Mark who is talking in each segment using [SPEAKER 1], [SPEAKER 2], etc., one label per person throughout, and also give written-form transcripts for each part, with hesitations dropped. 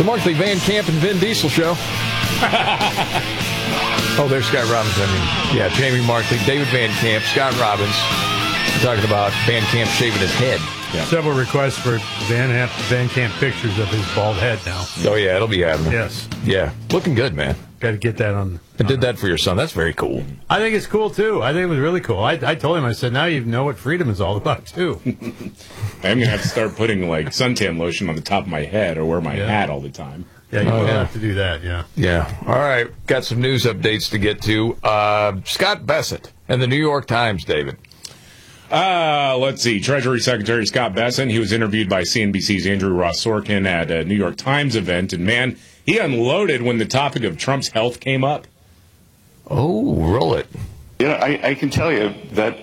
[SPEAKER 1] The Markley, Van Camp, and Vin Diesel show. Oh, there's Scott Robbins. Yeah, Jamie Markley, David Van Camp, Scott Robbins. We're talking about Van Camp shaving his head.
[SPEAKER 2] Yeah. Several requests for Van Camp pictures of his bald head now.
[SPEAKER 1] Oh, yeah, it'll be happening.
[SPEAKER 2] Yes.
[SPEAKER 1] Yeah, looking good, man.
[SPEAKER 2] Got to get that on.
[SPEAKER 1] I did that for your son. That's very cool.
[SPEAKER 2] I think it's cool, too. I think it was really cool. I told him, I said, now you know what freedom is all about, too.
[SPEAKER 3] I'm going to have to start putting, like, suntan lotion on the top of my head or wear my hat all the time.
[SPEAKER 2] Yeah, you will have to do that, yeah.
[SPEAKER 1] Yeah. All right, got some news updates to get to. Scott Bessent and the New York Times, David.
[SPEAKER 3] Let's see. Treasury Secretary Scott Bessent, he was interviewed by CNBC's Andrew Ross Sorkin at a New York Times event, and, man, he unloaded when the topic of Trump's health came up.
[SPEAKER 1] Oh, roll it.
[SPEAKER 4] I can tell you that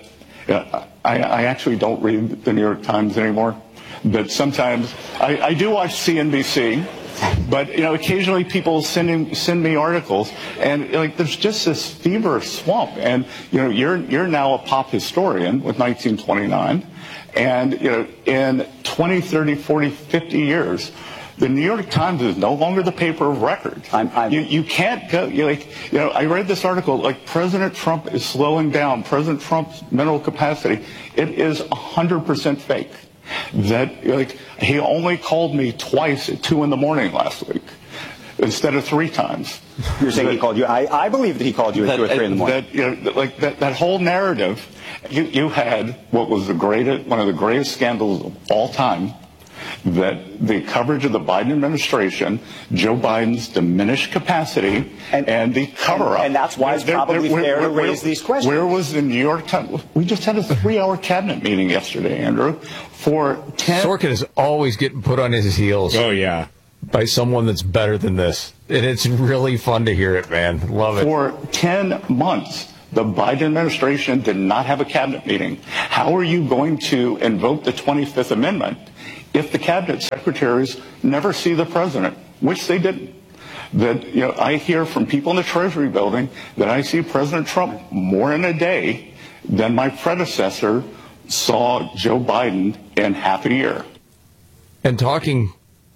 [SPEAKER 4] I actually don't read the New York Times anymore, but sometimes I do watch CNBC. But occasionally people send me articles, and there's just this fever swamp. And you're now a pop historian with 1929, and in 20, 30, 40, 50 years, the New York Times is no longer the paper of record. You can't go. I read this article. President Trump is slowing down. President Trump's mental capacity. It is 100% fake. That he only called me twice at 2 a.m. last week instead of 3 times.
[SPEAKER 5] You're saying he called you? I believe that he called you at 2 or 3 in the morning.
[SPEAKER 4] That whole narrative, you had what was one of the greatest scandals of all time. That the coverage of the Biden administration, Joe Biden's diminished capacity, and the cover-up.
[SPEAKER 5] And that's why it's probably fair to raise these questions.
[SPEAKER 4] Where was the New York Times? We just had a 3-hour cabinet meeting yesterday, Andrew, for 10...
[SPEAKER 1] Sorkin is always getting put on his heels.
[SPEAKER 3] Oh, yeah.
[SPEAKER 1] By someone that's better than this. And it's really fun to hear it, man. Love it.
[SPEAKER 4] For 10 months, the Biden administration did not have a cabinet meeting. How are you going to invoke the 25th Amendment if the cabinet secretaries never see the president, which they didn't? That I hear from people in the Treasury building that I see President Trump more in a day than my predecessor saw Joe Biden in half a year.
[SPEAKER 1] And talking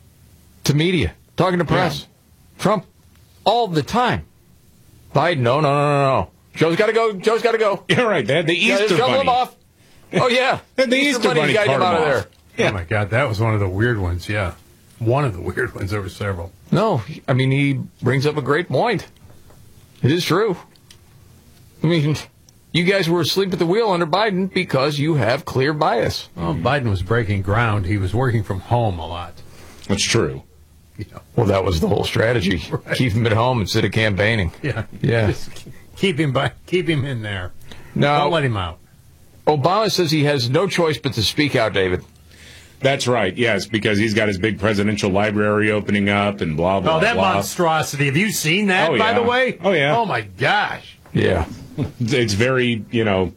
[SPEAKER 1] to media, talking to press. Yeah. Trump all the time. Biden, no. Joe's got to go. Joe's got to go.
[SPEAKER 3] You're right. They had the Easter Bunny.
[SPEAKER 1] Him off. Oh, yeah.
[SPEAKER 3] The Easter Bunny
[SPEAKER 1] got him out of there.
[SPEAKER 2] Yeah. Oh, my God. That was one of the weird ones, yeah. One of the weird ones. There were several.
[SPEAKER 1] No, I mean, he brings up a great point. It is true. I mean, you guys were asleep at the wheel under Biden because you have clear bias.
[SPEAKER 2] Well, Biden was breaking ground. He was working from home a lot.
[SPEAKER 3] That's true.
[SPEAKER 1] Well, that was the whole strategy. Right. Keep him at home instead of campaigning.
[SPEAKER 2] Yeah.
[SPEAKER 1] Just
[SPEAKER 2] keep him in there.
[SPEAKER 1] No,
[SPEAKER 2] don't let him out.
[SPEAKER 1] Obama says he has no choice but to speak out, David.
[SPEAKER 3] That's right, yes, because he's got his big presidential library opening up and blah, blah, blah.
[SPEAKER 2] Oh, that monstrosity. Have you seen that, by the way?
[SPEAKER 3] Oh, yeah.
[SPEAKER 2] Oh, my gosh.
[SPEAKER 1] Yeah.
[SPEAKER 3] It's very, Return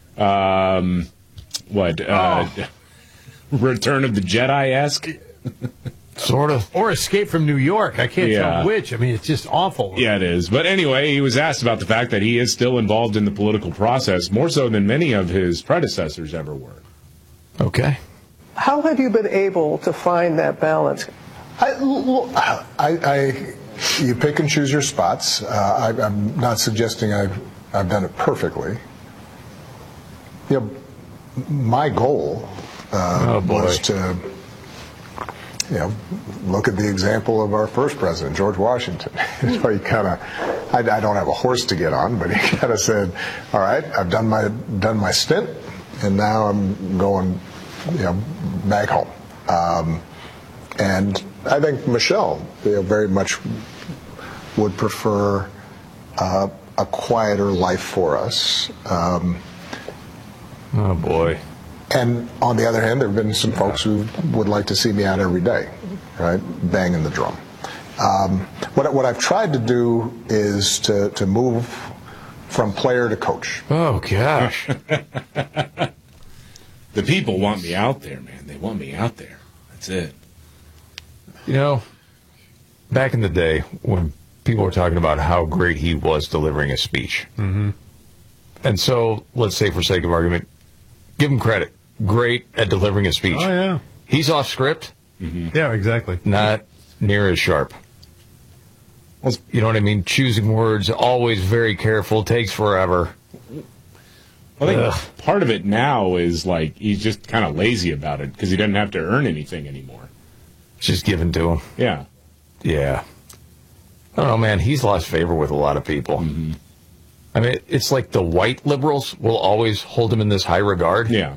[SPEAKER 3] of the Jedi-esque?
[SPEAKER 1] Sort of.
[SPEAKER 2] Or Escape from New York. I can't tell which. I mean, it's just awful.
[SPEAKER 3] Yeah, it is. But anyway, he was asked about the fact that he is still involved in the political process, more so than many of his predecessors ever were.
[SPEAKER 1] Okay.
[SPEAKER 6] How have you been able to find that balance?
[SPEAKER 7] You pick and choose your spots. I'm not suggesting I've done it perfectly. My goal was to look at the example of our first president, George Washington. So he kind of, I don't have a horse to get on, but he kind of said, all right, I've done my stint, and now I'm going back home. And I think Michelle very much would prefer a quieter life for us.
[SPEAKER 1] Oh, boy.
[SPEAKER 7] And on the other hand, there have been some folks who would like to see me out every day, right, banging the drum. What I've tried to do is to move from player to coach.
[SPEAKER 1] Oh, gosh.
[SPEAKER 3] The people want me out there, man. They want me out there. That's it.
[SPEAKER 1] Back in the day when people were talking about how great he was delivering a speech.
[SPEAKER 2] Mm-hmm.
[SPEAKER 1] And so, let's say for sake of argument, give him credit. Great at delivering a speech.
[SPEAKER 2] Oh, yeah.
[SPEAKER 1] He's off script.
[SPEAKER 2] Mm-hmm. Yeah, exactly.
[SPEAKER 1] Not near as sharp. You know what I mean? Choosing words, always very careful, takes forever.
[SPEAKER 3] I think part of it now is like he's just kind of lazy about it because he doesn't have to earn anything anymore.
[SPEAKER 1] It's just given to him.
[SPEAKER 3] Yeah.
[SPEAKER 1] Yeah. I don't know, man. He's lost favor with a lot of people.
[SPEAKER 3] Mm-hmm.
[SPEAKER 1] I mean, it's like the white liberals will always hold him in this high regard.
[SPEAKER 3] Yeah.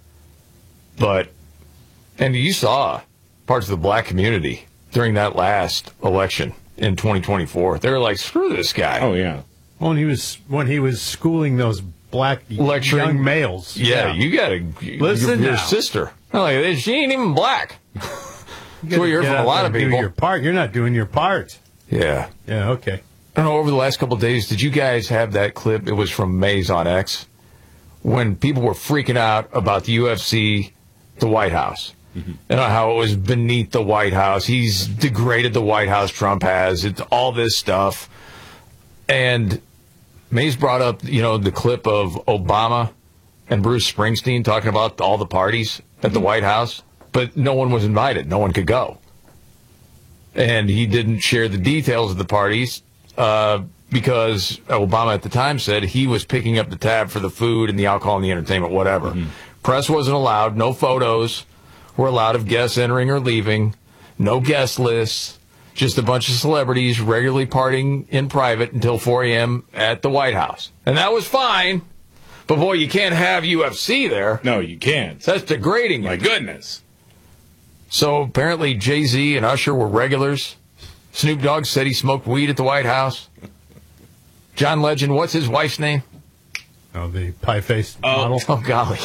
[SPEAKER 1] And you saw parts of the black community during that last election in 2024. They were like, screw this guy.
[SPEAKER 3] Oh, yeah.
[SPEAKER 2] When he was schooling those black
[SPEAKER 1] Lecturing
[SPEAKER 2] young males.
[SPEAKER 1] Yeah, you got to
[SPEAKER 2] listen.
[SPEAKER 1] Your
[SPEAKER 2] now.
[SPEAKER 1] sister. Like, she ain't even black. That's what you heard from a lot of people.
[SPEAKER 2] Do your part. You're not doing your part.
[SPEAKER 1] Yeah.
[SPEAKER 2] Yeah. Okay.
[SPEAKER 1] I don't know. Over the last couple of days, did you guys have that clip? It was from Maze on X when people were freaking out about the UFC, the White House, and how it was beneath the White House. He's degraded the White House. Trump has. It's all this stuff, and Maze brought up, the clip of Obama and Bruce Springsteen talking about all the parties at the White House, but no one was invited. No one could go. And he didn't share the details of the parties because Obama at the time said he was picking up the tab for the food and the alcohol and the entertainment, whatever. Press wasn't allowed. No photos were allowed of guests entering or leaving. No guest lists. Just a bunch of celebrities regularly partying in private until 4 a.m. at the White House. And that was fine. But, boy, you can't have UFC there.
[SPEAKER 3] No, you can't.
[SPEAKER 1] That's degrading.
[SPEAKER 3] My goodness.
[SPEAKER 1] So, apparently, Jay-Z and Usher were regulars. Snoop Dogg said he smoked weed at the White House. John Legend, what's his wife's name?
[SPEAKER 2] Oh, the pie-faced model.
[SPEAKER 1] Oh, golly.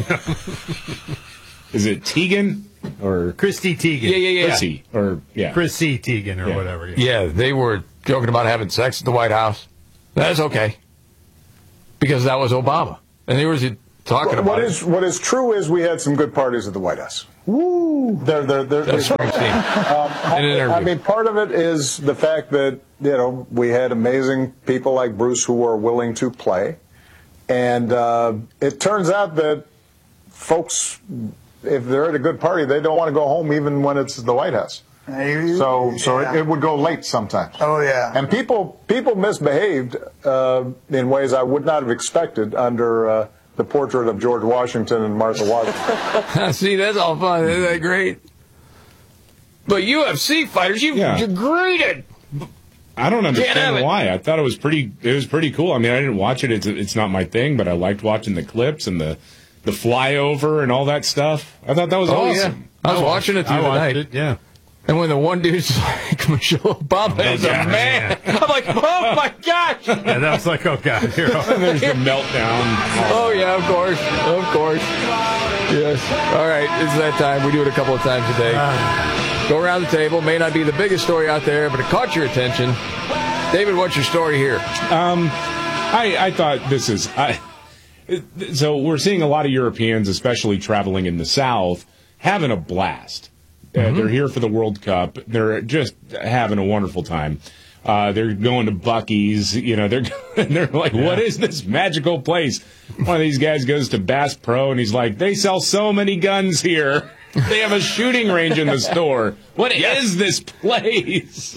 [SPEAKER 3] Is it Teigen? Or
[SPEAKER 2] Chrissy Teigen.
[SPEAKER 1] Yeah.
[SPEAKER 3] Chrissy, or
[SPEAKER 2] Chrissy Teigen or whatever.
[SPEAKER 1] Yeah, they were joking about having sex at the White House. That's okay. Because that was Obama. And they were talking about it.
[SPEAKER 7] What is true is we had some good parties at the White House. Woo!
[SPEAKER 1] That's Springsteen.
[SPEAKER 7] I mean, part of it is the fact that, we had amazing people like Bruce who were willing to play. And it turns out that folks, if they're at a good party, they don't want to go home even when it's the White House. It would go late sometimes.
[SPEAKER 6] Oh, yeah.
[SPEAKER 7] And people misbehaved in ways I would not have expected under the portrait of George Washington and Martha Washington.
[SPEAKER 1] See, that's all fun. Isn't that great? But UFC fighters, you're degraded.
[SPEAKER 3] I don't understand why. I thought it was pretty cool. I mean, I didn't watch it. It's not my thing, but I liked watching the clips and the flyover and all that stuff. I thought that was awesome.
[SPEAKER 1] Yeah. I was watching it the other night.
[SPEAKER 2] Yeah.
[SPEAKER 1] And when the one dude's like, Michelle Obama is a man, I'm like, oh my gosh.
[SPEAKER 2] Yeah, that was like, oh God. Here.
[SPEAKER 3] And there's the meltdown.
[SPEAKER 1] Oh yeah, of course. Yes. All right, it's that time. We do it a couple of times a day. Go around the table. May not be the biggest story out there, but it caught your attention. David, what's your story here?
[SPEAKER 3] I thought this is... So we're seeing a lot of Europeans, especially traveling in the South, having a blast. They're here for the World Cup. They're just having a wonderful time. They're going to Buc-ee's. They're like, what is this magical place? One of these guys goes to Bass Pro, and he's like, they sell so many guns here. They have a shooting range in the store. What is this place?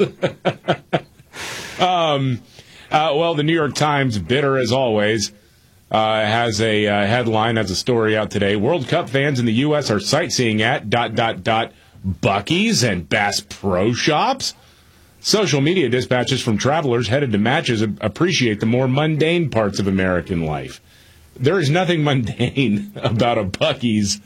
[SPEAKER 3] Well, the New York Times, bitter as always, has a headline, has a story out today. World Cup fans in the U.S. are sightseeing at ... Buc-ee's and Bass Pro Shops. Social media dispatches from travelers headed to matches appreciate the more mundane parts of American life. There is nothing mundane about a Buc-ee's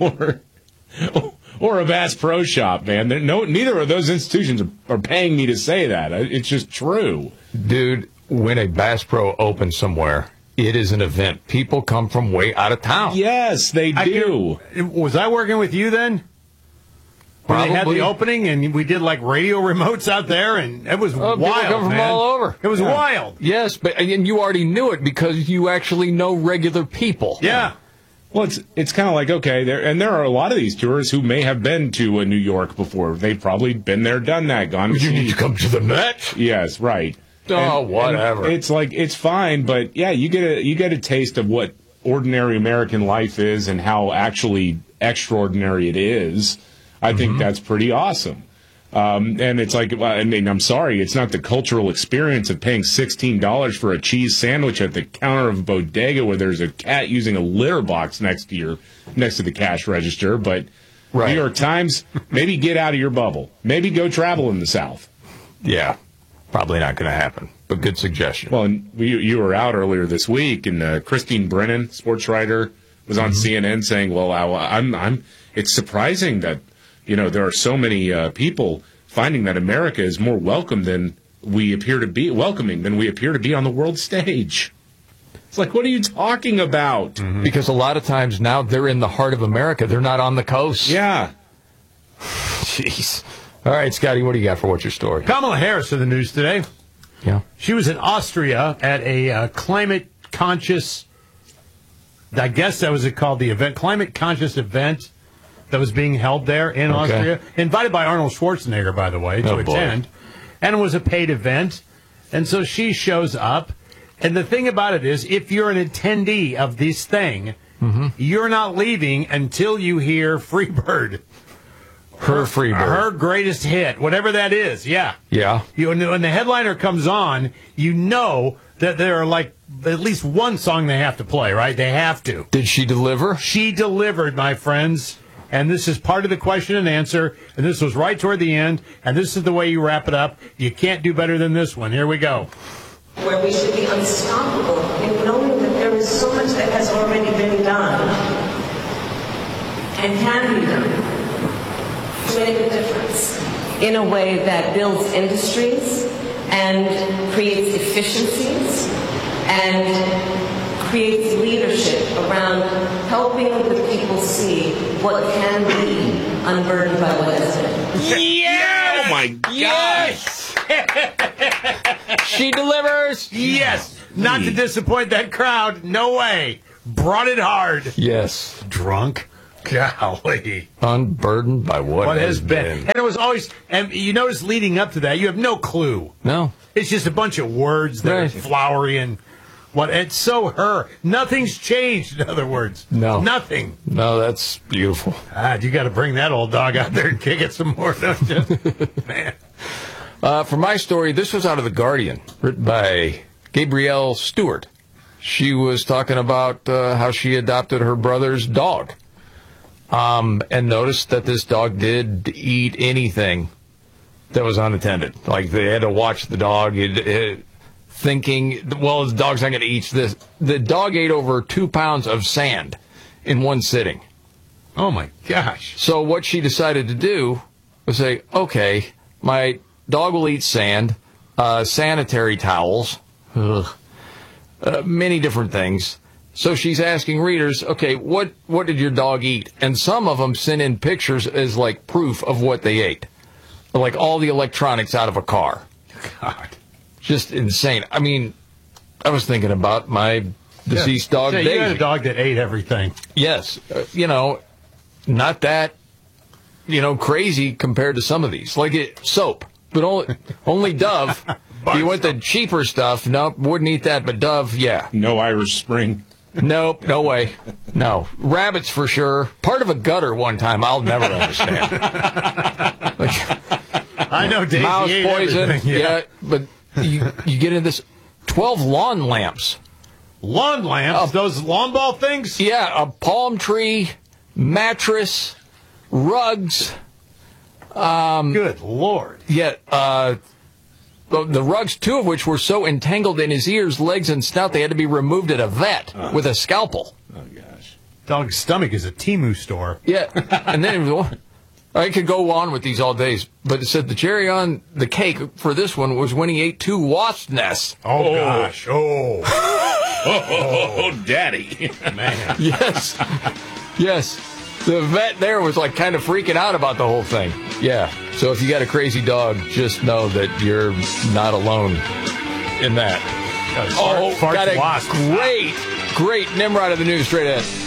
[SPEAKER 3] or a Bass Pro Shop, man. Neither of those institutions are paying me to say that. It's just true.
[SPEAKER 1] Dude, when a Bass Pro opens somewhere, it is an event. People come from way out of town.
[SPEAKER 3] Yes, they do.
[SPEAKER 2] Was I working with you then? When they had the opening, and we did like radio remotes out there, and it was wild,
[SPEAKER 1] people come from all over.
[SPEAKER 2] It was wild.
[SPEAKER 1] Yes, and you already knew it because you actually know regular people.
[SPEAKER 2] Yeah.
[SPEAKER 3] Well, it's kind of like, okay, there are a lot of these tourists who may have been to New York before. They've probably been there, done that, gone.
[SPEAKER 1] You need to come to the Met?
[SPEAKER 3] Yes, right.
[SPEAKER 1] Whatever.
[SPEAKER 3] And it's like, it's fine, but yeah, you get a taste of what ordinary American life is and how actually extraordinary it is. I think that's pretty awesome. And it's like, I mean, I'm sorry, it's not the cultural experience of paying $16 for a cheese sandwich at the counter of a bodega where there's a cat using a litter box next to the cash register. But
[SPEAKER 1] Right.
[SPEAKER 3] New York Times, maybe get out of your bubble. Maybe go travel in the South.
[SPEAKER 1] Yeah, probably not going to happen, but good suggestion.
[SPEAKER 3] Well, and you were out earlier this week, and Christine Brennan, sports writer, was on CNN saying, "Well, it's surprising that there are so many people finding that America is more welcoming than we appear to be on the world stage." It's like, what are you talking about?
[SPEAKER 1] Mm-hmm. Because a lot of times now they're in the heart of America; they're not on the coast.
[SPEAKER 3] Yeah.
[SPEAKER 1] Jeez. All right, Scotty, what do you got for what's your story?
[SPEAKER 2] Kamala Harris in the news today.
[SPEAKER 1] Yeah.
[SPEAKER 2] She was in Austria at a climate-conscious, I guess that was called the event, climate-conscious event that was being held there in Austria. Invited by Arnold Schwarzenegger, by the way, to attend. And it was a paid event. And so she shows up. And the thing about it is, if you're an attendee of this thing, you're not leaving until you hear Freebird.
[SPEAKER 1] Her Freebird.
[SPEAKER 2] Her greatest hit, whatever that is, yeah.
[SPEAKER 1] Yeah.
[SPEAKER 2] When the headliner comes on, you know that there are like at least one song they have to play, right? They have to.
[SPEAKER 1] Did she deliver?
[SPEAKER 2] She delivered, my friends. And this is part of the question and answer. And this was right toward the end. And this is the way you wrap it up. You can't do better than this one. Here we go.
[SPEAKER 8] Where we should be unstoppable in knowing that there is so much that has already been done and can be done to make a difference in a way that builds industries and creates efficiencies and creates leadership around helping the people see what can be unburdened by what has been.
[SPEAKER 3] Yes! Oh my gosh!
[SPEAKER 2] Yes!
[SPEAKER 1] She delivers.
[SPEAKER 2] Yes. Not to disappoint that crowd. No way. Brought it hard.
[SPEAKER 1] Yes.
[SPEAKER 2] Drunk. Golly.
[SPEAKER 1] Unburdened by what has been.
[SPEAKER 2] And it was always, and you notice leading up to that, you have no clue.
[SPEAKER 1] No.
[SPEAKER 2] It's just a bunch of words that are flowery and what. It's so her. Nothing's changed, in other words.
[SPEAKER 1] No.
[SPEAKER 2] Nothing.
[SPEAKER 1] No, that's beautiful.
[SPEAKER 2] You got to bring that old dog out there and kick it some more, don't you? Man.
[SPEAKER 1] For my story, this was out of The Guardian, written by Gabrielle Stewart. She was talking about how she adopted her brother's dog. And noticed that this dog did eat anything that was unattended. Like, they had to watch the dog, thinking, well, the dog's not going to eat this. The dog ate over 2 pounds of sand in one sitting.
[SPEAKER 2] Oh, my gosh.
[SPEAKER 1] So what she decided to do was say, okay, my dog will eat sand, sanitary towels, many different things. So she's asking readers, okay, what did your dog eat? And some of them sent in pictures as like proof of what they ate. Like all the electronics out of a car.
[SPEAKER 2] God.
[SPEAKER 1] Just insane. I mean, I was thinking about my deceased dog, Daisy.
[SPEAKER 2] You had a dog that ate everything.
[SPEAKER 1] Yes. Not that, crazy compared to some of these. Like soap. But only Dove. You want the cheaper stuff? Nope, wouldn't eat that. But Dove, yeah.
[SPEAKER 3] No Irish Spring.
[SPEAKER 1] Nope, no way. No. Rabbits for sure. Part of a gutter one time, I'll never understand.
[SPEAKER 2] I know Daisy
[SPEAKER 1] mouse
[SPEAKER 2] ate
[SPEAKER 1] poison.
[SPEAKER 2] Everything,
[SPEAKER 1] yeah, but you get into this 12 lawn lamps.
[SPEAKER 2] Lawn lamps? Those lawn ball things?
[SPEAKER 1] Yeah, a palm tree, mattress, rugs.
[SPEAKER 2] Good Lord.
[SPEAKER 1] Yeah, the rugs, 2 of which were so entangled in his ears, legs, and snout, they had to be removed at a vet with a scalpel.
[SPEAKER 3] Oh, gosh.
[SPEAKER 2] Dog's stomach is a Temu store.
[SPEAKER 1] Yeah, and then I could go on with these all days, but it said the cherry on the cake for this one was when he ate 2 wasp nests.
[SPEAKER 2] Oh, gosh.
[SPEAKER 3] Oh, daddy.
[SPEAKER 2] Man.
[SPEAKER 1] Yes. Yes. The vet there was like kind of freaking out about the whole thing. Yeah. So if you got a crazy dog, just know that you're not alone in that.
[SPEAKER 2] Got a
[SPEAKER 1] great Nimrod of the news straight ahead.